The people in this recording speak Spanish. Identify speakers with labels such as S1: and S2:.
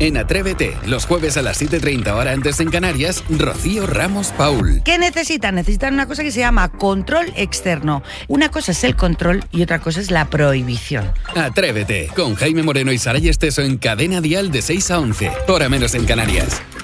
S1: En Atrévete, los jueves a las 7:30 hora antes en Canarias, Rocío Ramos Paul.
S2: ¿Qué necesitan? Necesitan una cosa que se llama control externo. Una cosa es el control y otra cosa es la prohibición.
S1: Atrévete, con Jaime Moreno y Saray Esteso en Cadena Dial de 6 a 11, hora menos en Canarias.